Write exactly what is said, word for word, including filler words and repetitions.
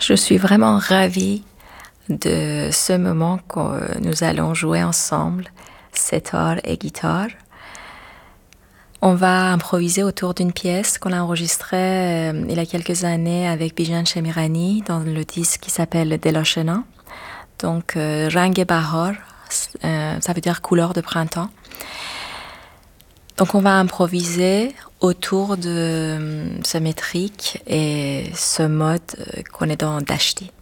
Je suis vraiment ravie de ce moment que nous allons jouer ensemble, setar et guitare. On va improviser autour d'une pièce qu'on a enregistrée euh, il y a quelques années avec Bijan Shemirani dans le disque qui s'appelle Deloshena. Donc, euh, Rang Bahar, euh, ça veut dire couleur de printemps. Donc, on va improviser autour de euh, ce métrique et ce mode euh, qu'on est dans Dashti.